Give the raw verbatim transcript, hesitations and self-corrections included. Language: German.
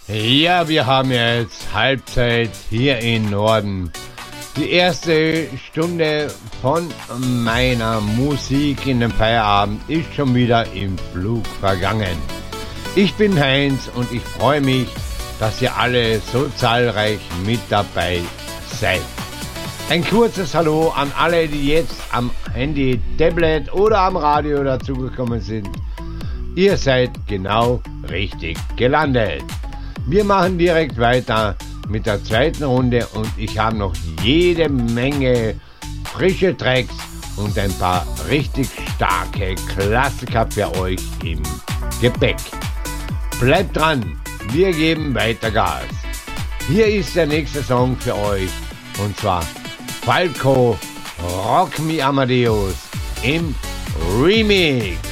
Ja, wir haben jetzt Halbzeit hier in Norden. Die erste Stunde von meiner Musik in den Feierabend ist schon wieder im Flug vergangen. Ich bin Heinz und ich freue mich, dass ihr alle so zahlreich mit dabei seid. Ein kurzes Hallo an alle, die jetzt am Handy, Tablet oder am Radio dazugekommen sind. Ihr seid genau richtig gelandet. Wir machen direkt weiter mit der zweiten Runde und ich habe noch jede Menge frische Tracks und ein paar richtig starke Klassiker für euch im Gepäck. Bleibt dran, wir geben weiter Gas. Hier ist der nächste Song für euch und zwar Falco Rock Me Amadeus im Remix.